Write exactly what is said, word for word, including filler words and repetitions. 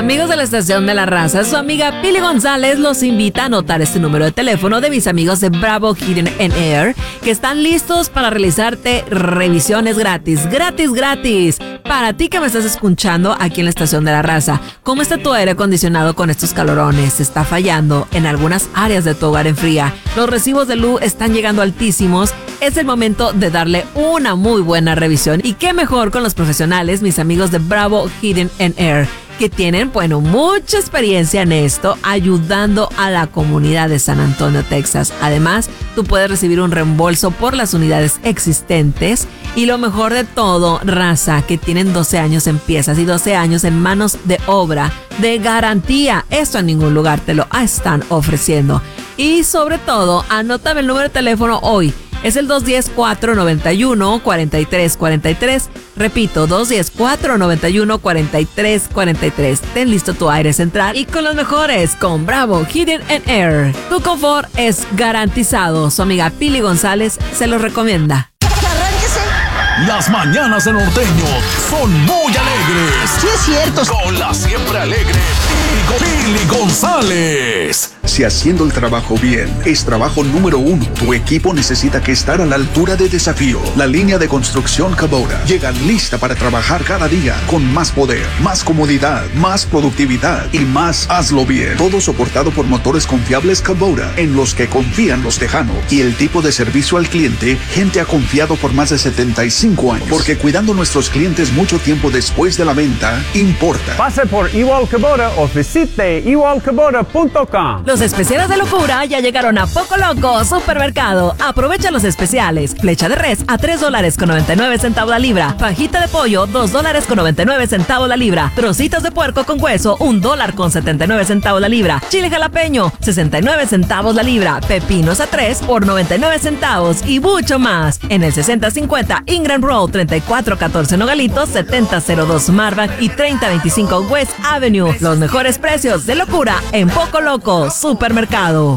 Amigos de la Estación de la Raza, su amiga Pili González los invita a anotar este número de teléfono de mis amigos de Bravo Heating and Air, que están listos para realizarte revisiones gratis, gratis, gratis. Para ti que me estás escuchando aquí en la Estación de la Raza, ¿cómo está tu aire acondicionado con estos calorones? ¿Está fallando? En algunas áreas de tu hogar enfría. Los recibos de luz están llegando altísimos. Es el momento de darle una muy buena revisión. Y qué mejor con los profesionales, mis amigos de Bravo Heating and Air, que tienen, bueno, mucha experiencia en esto, ayudando a la comunidad de San Antonio, Texas. Además, tú puedes recibir un reembolso por las unidades existentes. Y lo mejor de todo, raza, que tienen doce años en piezas y doce años en manos de obra de garantía. Esto en ningún lugar te lo están ofreciendo. Y sobre todo, anótame el número de teléfono hoy. Es el dos uno cero, cuatro nueve uno, cuatro tres cuatro tres. Repito, dos uno cero, cuatro nueve uno, cuatro tres cuatro tres. Ten listo tu aire central y con los mejores, con Bravo Heating and Air. Tu confort es garantizado. Su amiga Pili González se lo recomienda. Las mañanas de Norteño son muy alegres. Sí, es cierto. Con la siempre alegre Pili González. Si haciendo el trabajo bien es trabajo número uno, tu equipo necesita que estar a la altura de desafío. La línea de construcción Kubota llega lista para trabajar cada día con más poder, más comodidad, más productividad y más hazlo bien. Todo soportado por motores confiables Kubota en los que confían los tejanos. Y el tipo de servicio al cliente, gente ha confiado por más de setenta y cinco años. Porque cuidando a nuestros clientes mucho tiempo después de la venta, importa. Pase por Ewald Kubota o visite ewald kubota punto com. Los especiales de locura ya llegaron a Poco Loco Supermercado. Aprovecha los especiales. Flecha de res a tres dólares con noventa y nueve centavos la libra. Fajita de pollo, dos dólares con noventa y nueve centavos la libra. Trocitos de puerco con hueso, un dólar con setenta y nueve centavos la libra. Chile jalapeño, sesenta y nueve centavos la libra. Pepinos a tres por noventa y nueve centavos y mucho más. En el sesenta cincuenta Ingram Road, treinta y cuatro catorce Nogalitos, setenta cero dos Marvac y treinta veinticinco West Avenue. Los mejores precios de locura en Poco Loco Supermercado.